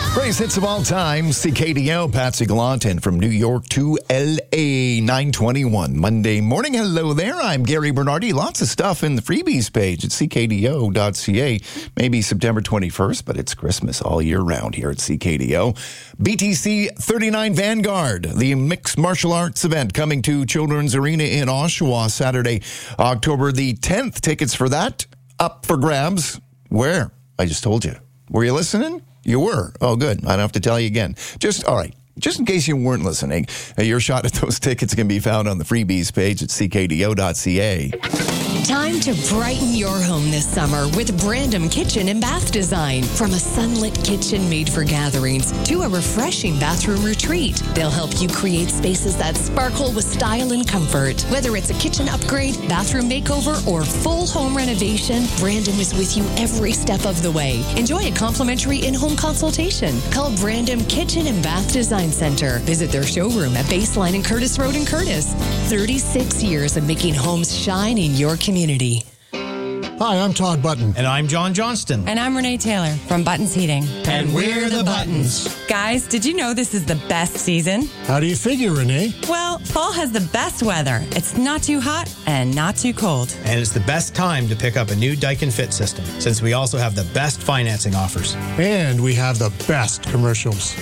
Greatest hits of all time, CKDO, Patsy Galantin from New York to LA, 921 Monday morning. Hello there, I'm Gary Bernardi. Lots of stuff in the freebies page at ckdo.ca. Maybe September 21st, but it's Christmas all year round here at CKDO. BTC 39 Vanguard, the mixed martial arts event coming to Children's Arena in Oshawa Saturday, October the 10th. Tickets for that up for grabs. Where? I just told you. Were you listening? You were. Oh, good. I don't have to tell you again. All right. Just in case you weren't listening, your shot at those tickets can be found on the freebies page at ckdo.ca. Time to brighten your home this summer with Brandom Kitchen and Bath Design. From a sunlit kitchen made for gatherings to a refreshing bathroom retreat, they'll help you create spaces that sparkle with style and comfort. Whether it's a kitchen upgrade, bathroom makeover, or full home renovation, Brandom is with you every step of the way. Enjoy a complimentary in-home consultation. Call Brandom Kitchen and Bath Design Center. Visit their showroom at Baseline and Curtis Road in Curtis. 36 years of making homes shine in your community. Hi, I'm Todd Button. And I'm John Johnston. And I'm Renee Taylor from Buttons Heating. And we're the Buttons. Guys, did you know this is the best season? How do you figure, Renee? Well, fall has the best weather. It's not too hot and not too cold. And it's the best time to pick up a new Daikin Fit system, since we also have the best financing offers. And we have the best commercials.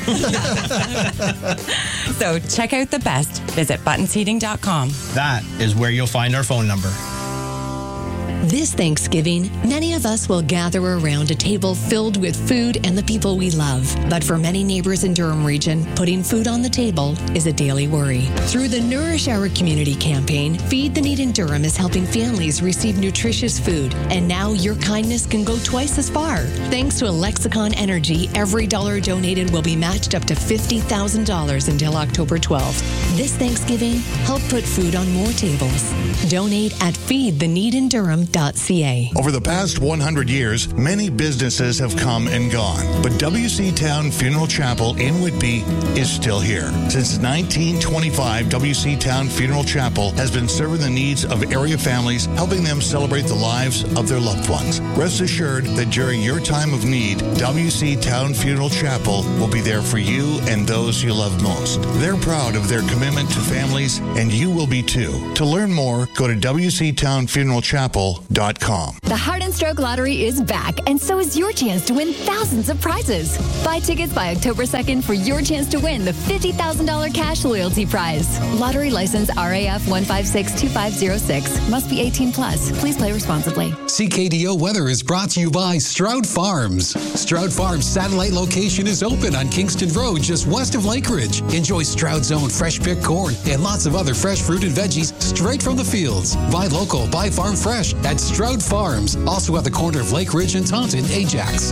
So check out the best. Visit buttonsheating.com. That is where you'll find our phone number. This Thanksgiving, many of us will gather around a table filled with food and the people we love. But for many neighbors in Durham Region, putting food on the table is a daily worry. Through the Nourish Our Community campaign, Feed the Need in Durham is helping families receive nutritious food. And now your kindness can go twice as far. Thanks to Lexicon Energy, every dollar donated will be matched up to $50,000 until October 12th. This Thanksgiving, help put food on more tables. Donate at feedtheneedindurham.ca. Over the past 100 years, many businesses have come and gone, but WC Town Funeral Chapel in Whitby is still here. Since 1925, WC Town Funeral Chapel has been serving the needs of area families, helping them celebrate the lives of their loved ones. Rest assured that during your time of need, WC Town Funeral Chapel will be there for you and those you love most. They're proud of their commitment to families, and you will be too. To learn more, go to WCTownFuneralChapel.com. The Heart and Stroke Lottery is back, and so is your chance to win thousands of prizes. Buy tickets by October 2nd for your chance to win the $50,000 cash loyalty prize. Lottery license RAF 1562506. Must be 18 plus. Please play responsibly. CKDO weather is brought to you by Stroud Farms. Stroud Farms satellite location is open on Kingston Road, just west of Lake Ridge. Enjoy Stroud's own fresh picked corn and lots of other fresh fruit and veggies straight from the fields. Buy local, buy farm fresh at Stroud Farms, also at the corner of Lake Ridge and Taunton, Ajax.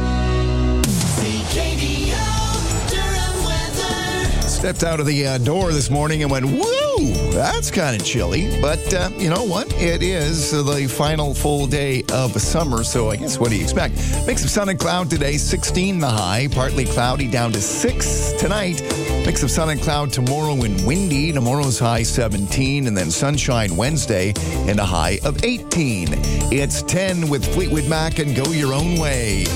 Stepped out of the door this morning and went, woo, that's kind of chilly. But you know what? It is the final full day of summer, so I guess what do you expect? Mix of sun and cloud today, 16 the high, partly cloudy down to 6 tonight. Mix of sun and cloud tomorrow and windy. Tomorrow's high 17, and then sunshine Wednesday and a high of 18. It's 10 with Fleetwood Mac and Go Your Own Way.